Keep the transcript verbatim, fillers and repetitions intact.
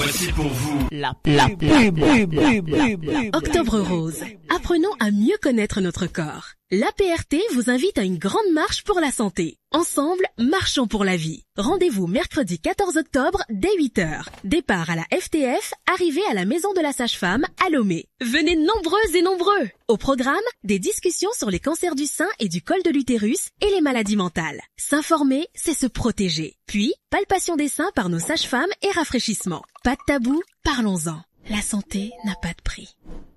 Voici pour vous la pub. Octobre Rose. Apprenons à mieux connaître notre corps. L'A P R T vous invite à une grande marche pour la santé. Ensemble, marchons pour la vie. Rendez-vous mercredi quatorze octobre dès huit heures. Départ à la F T F, arrivée à la maison de la sage-femme à Lomé. Venez nombreuses et nombreux. Au programme, des discussions sur les cancers du sein et du col de l'utérus et les maladies mentales. S'informer, c'est se protéger. Puis, palpation des seins par nos sages-femmes et rafraîchissement. Pas de tabou, parlons-en. La santé n'a pas de prix.